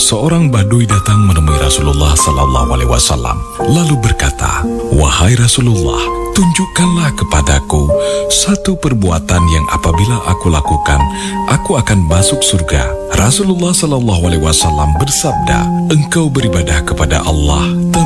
seorang Baduy datang menemui Rasulullah Sallallahu Alaihi Wasallam, lalu berkata, "Wahai Rasulullah, tunjukkanlah kepadaku satu perbuatan yang apabila aku lakukan, aku akan masuk surga." Rasulullah Sallallahu Alaihi Wasallam bersabda, "Engkau beribadah kepada Allah